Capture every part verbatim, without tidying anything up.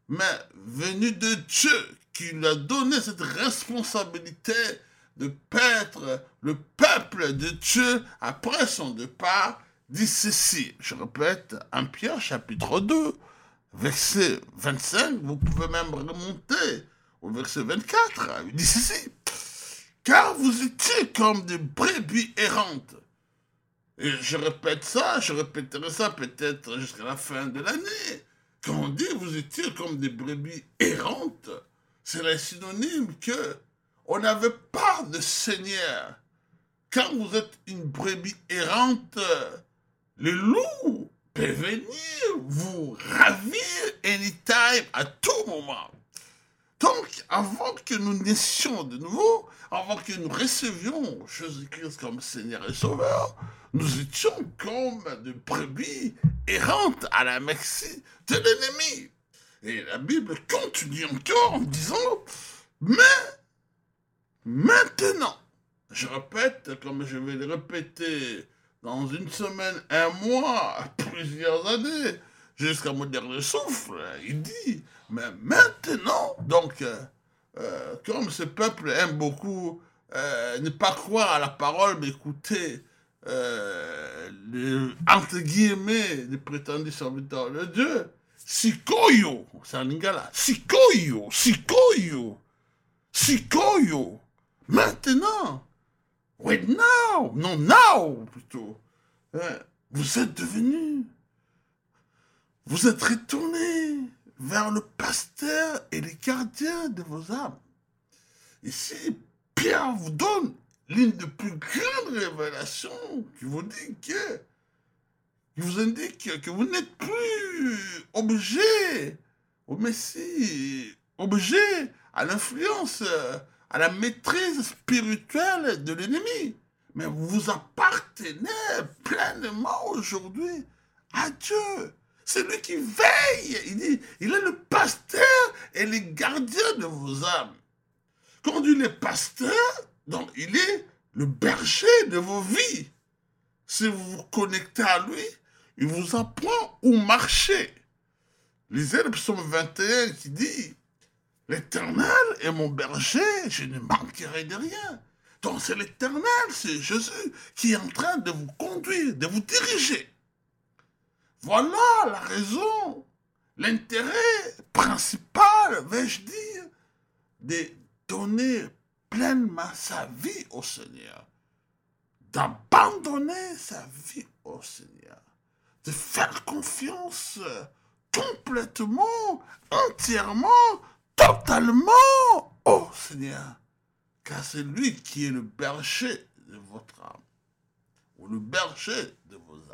mais venu de Dieu, qui lui a donné cette responsabilité de paître le peuple de Dieu après son départ, dit ceci. Je répète, un Pierre chapitre deux, verset vingt-cinq, vous pouvez même remonter au verset vingt-quatre, il dit ceci. Car vous étiez comme des brebis errantes. Et je répète ça, je répéterai ça peut-être jusqu'à la fin de l'année. Quand on dit vous étiez comme des brebis errantes, c'est le synonyme que on n'avait pas de Seigneur. Quand vous êtes une brebis errante, le loup peut venir vous ravir anytime, à tout moment. Donc, avant que nous naissions de nouveau, avant que nous recevions Jésus-Christ comme Seigneur et Sauveur, nous étions comme de brebis errantes à la merci de l'ennemi. Et la Bible continue encore en disant, mais maintenant, je répète, comme je vais le répéter dans une semaine, un mois, plusieurs années, jusqu'à mon dernier souffle, il dit, mais maintenant, donc, euh, euh, comme ce peuple aime beaucoup euh, ne pas croire à la parole, mais écouter euh, les, entre guillemets, les prétendus serviteurs de Dieu, Sikoyo, c'est en lingala, Sikoyo, Sikoyo, Sikoyo, maintenant, wait now, non now plutôt, hein, vous êtes devenus, vous êtes retournés vers le pasteur et les gardiens de vos âmes. Ici, Pierre vous donne l'une des plus grandes révélations qui vous dit que, qui vous indique que vous n'êtes plus objet au Messie, objet à l'influence, à la maîtrise spirituelle de l'ennemi. Mais vous appartenez pleinement aujourd'hui à Dieu. C'est lui qui veille. Il dit, il est le pasteur et le gardien de vos âmes. Quand on dit le pasteur, donc il est le berger de vos vies. Si vous vous connectez à lui, il vous apprend où marcher. Lisez le psaume vingt et un qui dit, l'Éternel est mon berger, je ne manquerai de rien. Donc c'est l'Éternel, c'est Jésus qui est en train de vous conduire, de vous diriger. Voilà la raison, l'intérêt principal, vais-je dire, de donner pleinement sa vie au Seigneur, d'abandonner sa vie au Seigneur, de faire confiance complètement, entièrement, totalement au Seigneur, car c'est lui qui est le berger de votre âme, ou le berger de vos âmes.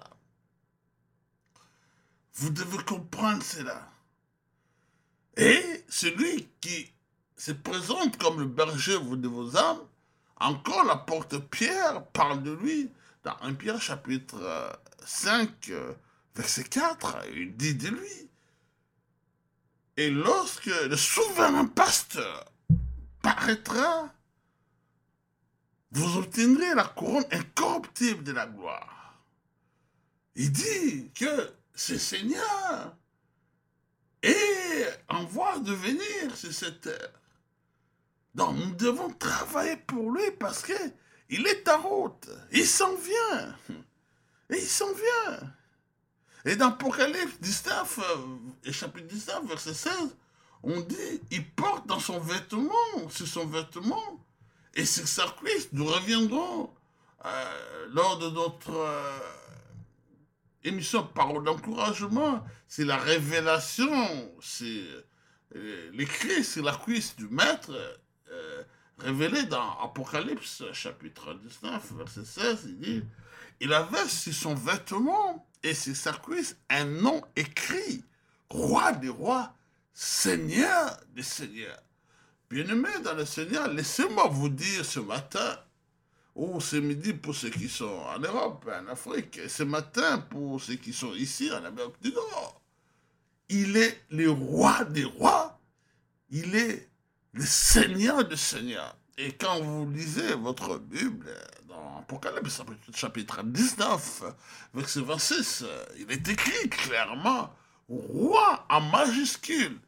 Vous devez comprendre cela. Et celui qui se présente comme le berger de vos âmes, encore l'apôtre Pierre parle de lui dans un Pierre chapitre cinq, verset quatre, il dit de lui. Et lorsque le souverain pasteur paraîtra, vous obtiendrez la couronne incorruptible de la gloire. Il dit que ce Seigneur est en voie de venir sur cette terre. Donc nous devons travailler pour lui parce qu'il est en route. Il s'en vient. Et il s'en vient. Et dans Apocalypse dix-neuf, euh, chapitre dix-neuf, verset seize, on dit, il porte dans son vêtement, sur son vêtement, et sur sa cuisse, nous reviendrons euh, lors de notre euh, émission Parole d'encouragement, c'est la révélation, c'est euh, l'écrit sur la cuisse du maître, euh, révélé dans Apocalypse, chapitre dix-neuf, verset seize, il dit, il avait sur son vêtement et sur sa cuisse un nom écrit, roi des rois, seigneur des seigneurs. Bien-aimés dans le Seigneur, laissez-moi vous dire ce matin, ou ce midi pour ceux qui sont en Europe, en Afrique, et ce matin pour ceux qui sont ici en Amérique du Nord, il est le roi des rois, il est le Seigneur des seigneurs. Et quand vous lisez votre Bible, dans Apocalypse, chapitre dix-neuf, verset vingt-six, il est écrit clairement, roi en majuscule,